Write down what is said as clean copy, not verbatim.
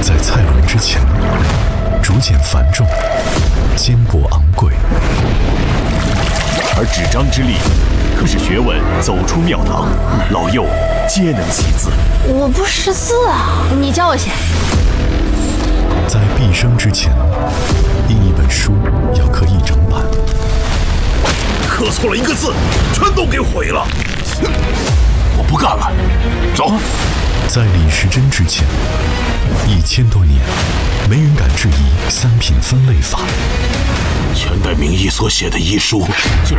在蔡伦之前，逐渐繁重，肩膊昂贵。 而纸张之力，可使学问走出庙堂，老幼皆能习字。 我不识字啊，你教我写。 在毕生之前，印一本书要刻一整版， 刻错了一个字，全都给毁了。我不干了，走。 在李时珍之前，1000多年，没人敢质疑三品分类法。 前代名医所写的医书，竟